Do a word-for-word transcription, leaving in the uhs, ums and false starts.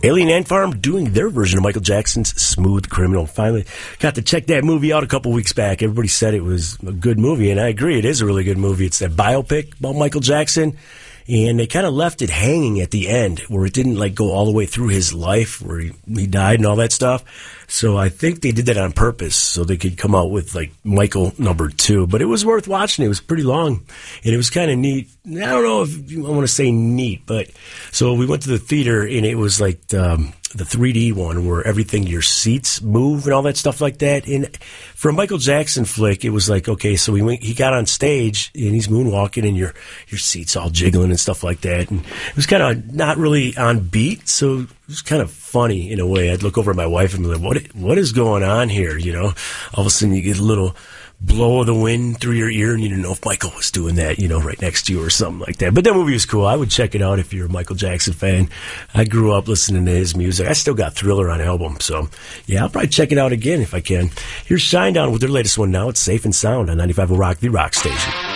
Alien Ant Farm doing their version of Michael Jackson's Smooth Criminal. Finally got to check that movie out a couple weeks back. Everybody said it was a good movie, and I agree. It is a really good movie. It's a biopic about Michael Jackson, and they kind of left it hanging at the end where it didn't like go all the way through his life where he, he died and all that stuff. So I think they did that on purpose so they could come out with like Michael number two. But it was worth watching. It was pretty long, and it was kind of neat. I don't know if I want to say neat, but so we went to the theater, and it was like um, the three D one where everything, your seats move and all that stuff like that. And for a Michael Jackson flick, it was like, okay, so he went, he got on stage, and he's moonwalking, and your your seat's all jiggling and stuff like that. And it was kind of not really on beat, so it was kind of funny in a way. I'd look over at my wife and be like, what, what is going on here? You know, all of a sudden you get a little blow of the wind through your ear, and you didn't know if Michael was doing that, you know, right next to you or something like that. But that movie was cool. I would check it out if you're a Michael Jackson fan. I grew up listening to his music. I still got Thriller on album. So, yeah, I'll probably check it out again if I can. Here's Shinedown with their latest one now. It's Safe and Sound on ninety-five will Rock, the rock station.